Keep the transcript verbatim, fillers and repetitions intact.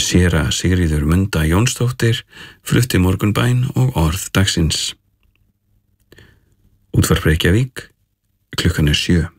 Séra Sigríður Munda Jónsdóttir flutti morgunbæn og orð dagsins. Útvarp Reykjavík, klukkan er sjö.